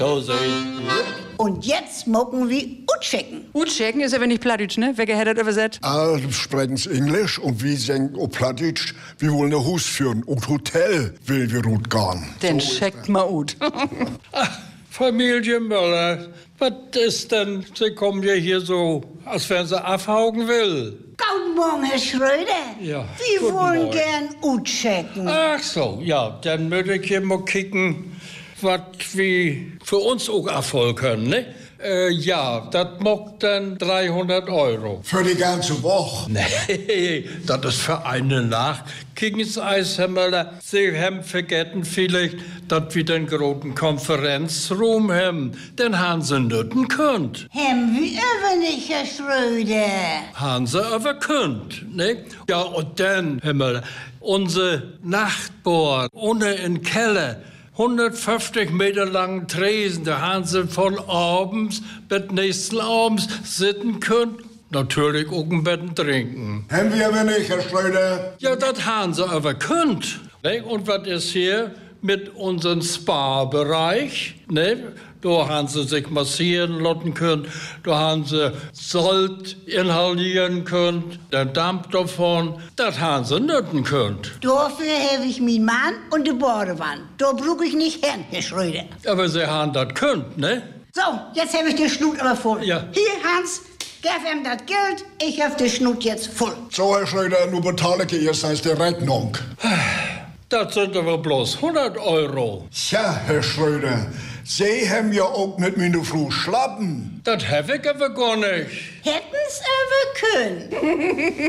So seht. Und jetzt mucken wir utchecken. Utchecken ist aber nicht Plattdeutsch, ne? Wer hat das übersetzt? Sprechen Englisch und wir sagen auf Plattdeutsch, wir wollen ein Haus führen und Hotel will wir gut gehen. Dann checkt mal ut. Ach, Familie Möller, was ist denn? Sie kommen ja hier so, als wenn sie abhaugen will. Guten Morgen, Herr Schröder. Ja, Wir guten wollen Morgen. gern utchecken. Ach so, ja, dann würde ich hier mal kicken, was wir für uns auch abholen können, ne? Ja, das macht dann 300 €. Für die ganze Woche. Nee, das ist für eine Nacht. Kingseis, Herr Möller, Sie haben vergessen vielleicht, dass wir den großen Konferenzraum haben, den haben Sie nütten könnt. Haben wir aber nicht, Herr Schröder. Haben Sie aber könnt, ne? Ja, und dann, Herr Möller, unser Nachtbohr unten im Keller, 150 Meter langen Tresen, da haben Sie von abends bis nächsten Abends sitzen können. Natürlich auch ein Bett trinken. Haben wir aber nicht, Herr Schröder. Ja, das haben Sie aber könnt. Ne? Und was ist hier mit unserem Spa-Bereich? Ne? Da haben Sie sich massieren lassen können, da haben Sie Salt inhalieren können, der Dampf davon, das haben Sie nützen können. Dafür habe ich meinen Mann und die Badewanne. Da brauche ich nicht hin, Herr Schröder. Aber Sie haben das könnt, ne? So, jetzt habe ich den Schnut aber voll. Ja. Hier, Hans, gib ihm das Geld. Ich habe den Schnut jetzt voll. So, Herr Schröder, nun bezahle ich erst als die Rechnung. Das sind aber bloß 100 €. Tja, Herr Schröder, Sie haben ja auch nicht meine Frau schlappen. Das habe ich aber gar nicht. Hätten's aber können.